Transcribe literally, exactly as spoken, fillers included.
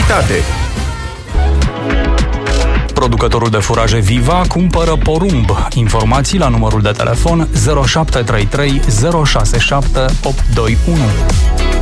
securitate. Producătorul de furaje Viva cumpără porumb. Informații la numărul de telefon zero șapte trei trei zero șase șapte opt doi unu.